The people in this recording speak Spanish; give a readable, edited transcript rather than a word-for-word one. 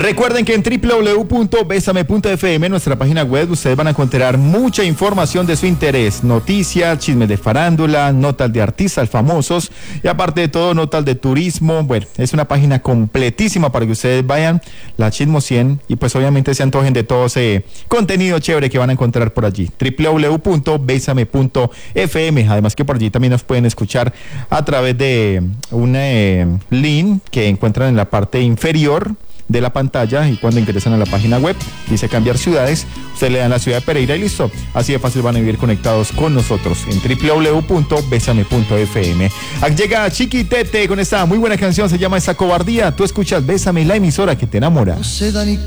Recuerden que en www.besame.fm, nuestra página web, ustedes van a encontrar mucha información de su interés, noticias, chismes de farándula, notas de artistas famosos y aparte de todo, notas de turismo. Bueno, es una página completísima para que ustedes vayan, la chismosien y pues obviamente se antojen de todo ese contenido chévere que van a encontrar por allí. www.besame.fm. Además que por allí también nos pueden escuchar a través de un link que encuentran en la parte inferior de la pantalla, y cuando ingresan a la página web dice cambiar ciudades, ustedes le dan la ciudad de Pereira y listo, así de fácil van a vivir conectados con nosotros en www.besame.fm. Llega Chiquitete con esta muy buena canción, se llama Esa Cobardía. Tú escuchas Bésame, la emisora que te enamora. No se da ni